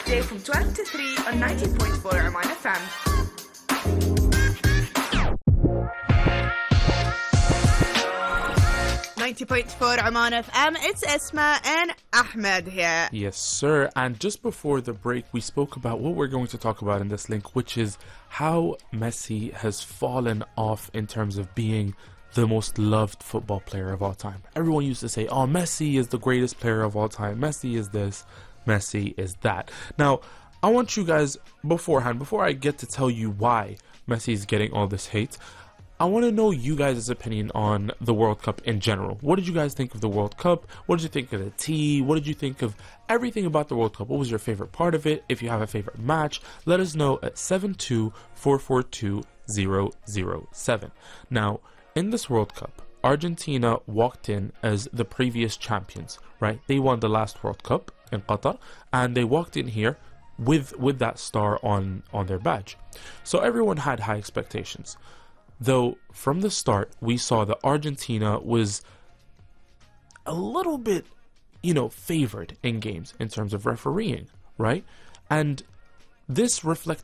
weekday from 12 to 3 on 90.4 Oman FM. Oman FM, it's Esma and Ahmed here. Yes, sir. And just before the break, we spoke about what we're going to talk about in this link, which is how Messi has fallen off in terms of being the most loved football player of all time. Everyone used to say, oh, Messi is the greatest player of all time. Messi is this, Messi is that. Now, I want you guys beforehand, before I get to tell you why Messi is getting all this hate, I want to know you guys' opinion on the World Cup in general. What did you guys think of the World Cup? What did you think of the tea? What did you think of everything about the World Cup? What was your favorite part of it? If you have a favorite match, let us know at 72442-007. Now, in this World Cup, Argentina walked in as the previous champions, right? They won the last World Cup in Qatar, and they walked in here with that star on their badge. So everyone had high expectations. Though from the start, we saw that Argentina was a little bit, favored in games in terms of refereeing, right? And this reflected